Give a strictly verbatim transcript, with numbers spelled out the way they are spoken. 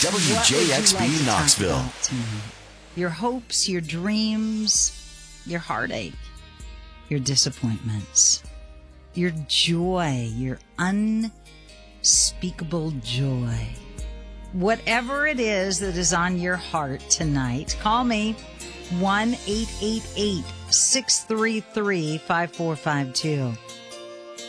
W J X B like Knoxville. Your hopes, your dreams, your heartache, your disappointments, your joy, your unspeakable joy. Whatever it is that is on your heart tonight, call me one eight eight eight, six three three, five four five two.